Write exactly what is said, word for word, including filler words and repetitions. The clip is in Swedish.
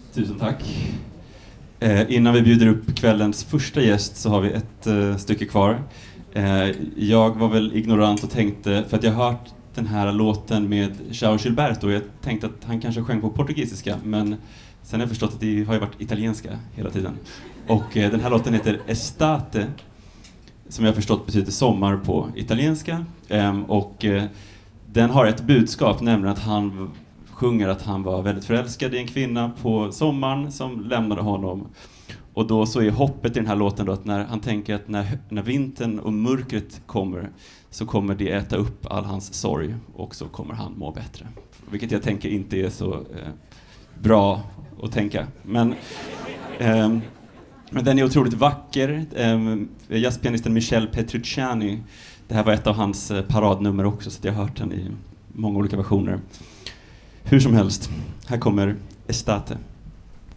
Tusen tack. Eh, innan vi bjuder upp kvällens första gäst så har vi ett eh, stycke kvar. Eh, jag var väl ignorant och tänkte, för att jag har hört den här låten med João Gilberto och jag tänkte att han kanske sjöng på portugisiska, men sen har jag förstått att det har ju varit italienska hela tiden. Och eh, den här låten heter Estate, som jag har förstått betyder sommar på italienska. Eh, och eh, den har ett budskap, nämligen att han sjunger att han var väldigt förälskad i en kvinna på sommaren som lämnade honom. Och då så är hoppet i den här låten då att när han tänker att när, när vintern och mörkret kommer så kommer det äta upp all hans sorg och så kommer han må bättre. Vilket jag tänker inte är så eh, bra att tänka. Men, eh, men den är otroligt vacker. Eh, jazzpianisten Michel Petrucciani, det här var ett av hans paradnummer också, så jag har hört den i många olika versioner. Hur som helst, här kommer Estate.